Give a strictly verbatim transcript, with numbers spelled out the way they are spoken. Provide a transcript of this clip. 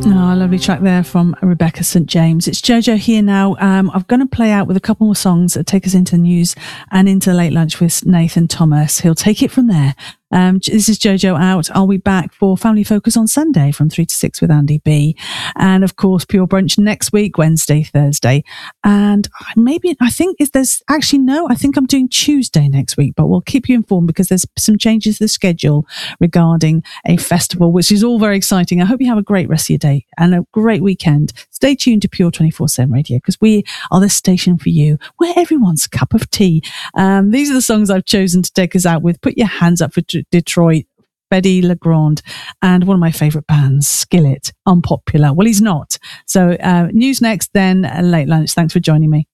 Oh, a lovely track there from Rebecca Saint James. It's Jojo here now. Um, I'm going to play out with a couple more songs that take us into the news and into Late Lunch with Nathan Thomas. He'll take it from there. Um, this is Jojo out. I'll be back for Family Focus on Sunday from three to six with Andy B. And of course, Pure Brunch next week, Wednesday, Thursday. And maybe, I think is there's actually no, I think I'm doing Tuesday next week, but we'll keep you informed because there's some changes to the schedule regarding a festival, which is all very exciting. I hope you have a great rest of your day and a great weekend. Stay tuned to Pure twenty-four seven Radio because we are the station for you where everyone's cup of tea. Um, these are the songs I've chosen to take us out with. Put your hands up for Detroit, Betty Legrand, and one of my favourite bands, Skillet, Unpopular. Well, he's not. So uh, news next, then uh, Late Lunch. Thanks for joining me.